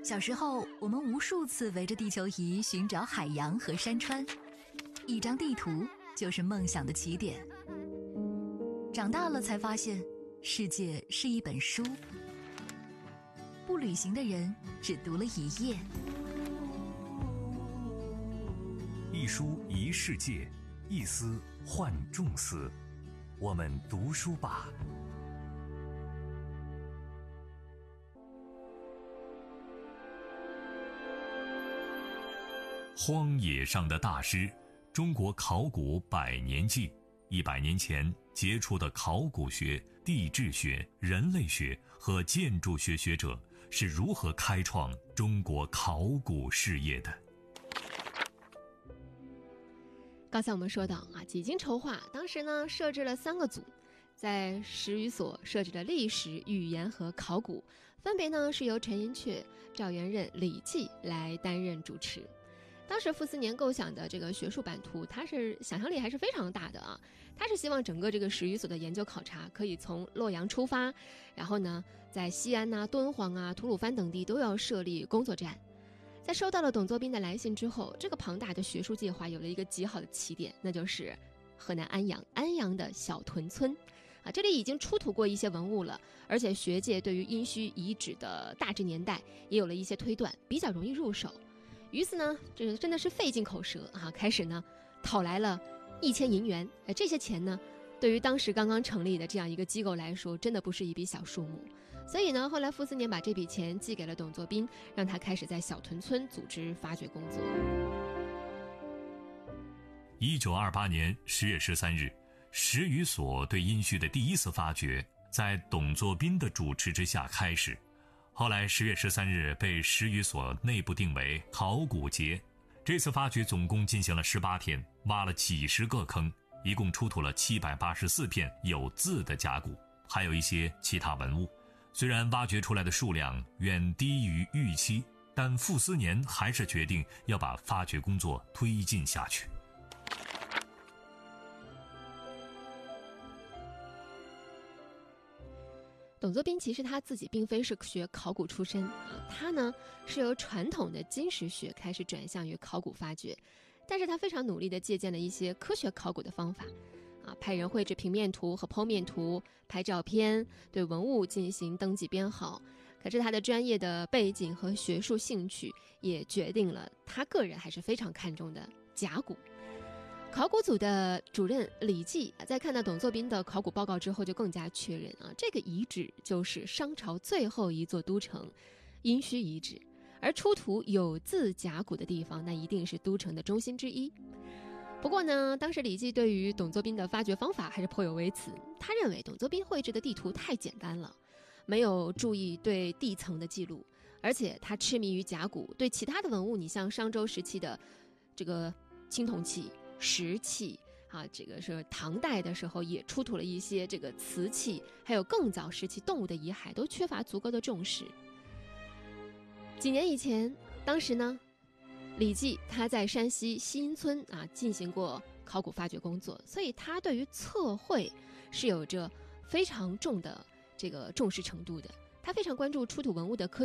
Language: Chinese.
小时候，我们无数次围着地球仪寻找海洋和山川，一张地图就是梦想的起点。长大了才发现，世界是一本书，不旅行的人只读了一页。 一书一世界，一思换众思。我们读书吧。荒野上的大师，中国考古百年记。100年前杰出的考古学、地质学、人类学和建筑学学者是如何开创中国考古事业的？ 刚才我们说到几经筹划，当时呢设置了3个组，在史语所设置了历史、语言和考古，分别呢是由陈寅恪、赵元任、李济来担任主持。当时傅斯年构想的这个学术版图，他是想象力还是非常大的啊。他是希望整个这个史语所的研究考察可以从洛阳出发，然后呢，在西安敦煌吐鲁番等地都要设立工作站。在收到了董作宾的来信之后，这个庞大的学术计划有了一个极好的起点，那就是河南安阳的小屯村这里已经出土过一些文物了，而且学界对于殷墟遗址的大致年代也有了一些推断，比较容易入手。于是呢，这真的是费尽口舌开始呢讨来了1000银元。这些钱呢，对于当时刚刚成立的这样一个机构来说，真的不是一笔小数目。所以呢，后来傅斯年把这笔钱寄给了董作宾，让他开始在小屯村组织发掘工作。 1928年10月13日，史语所对殷墟的第一次发掘，在董作宾的主持之下开始。后来10月13日被史语所内部定为考古节。这次发掘总共进行了18天，挖了几十个坑，一共出土了784片有字的甲骨，还有一些其他文物。虽然挖掘出来的数量远低于预期，但傅斯年还是决定要把发掘工作推进下去。 董作宾其实他自己并非是学考古出身他呢是由传统的金石学开始转向于考古发掘，但是他非常努力地借鉴了一些科学考古的方法派人绘制平面图和剖面图，拍照片，对文物进行登记编号。可是他的专业的背景和学术兴趣也决定了他个人还是非常看重的甲骨。考古组的主任李济在看到董作宾的考古报告之后，就更加确认这个遗址就是商朝最后一座都城殷墟遗址，而出土有字甲骨的地方，那一定是都城的中心之一。不过呢，当时李济对于董作宾的发掘方法还是颇有微词，他认为董作宾绘制的地图太简单了，没有注意对地层的记录，而且他痴迷于甲骨，对其他的文物，你像商周时期的这个青铜器、石器这个是唐代的时候也出土了一些这个瓷器，还有更早时期动物的遗骸，都缺乏足够的重视。几年以前，当时呢，李济他在山西西阴村进行过考古发掘工作，所以他对于测绘是有着非常重的这个重视程度的。他非常关注出土文物的科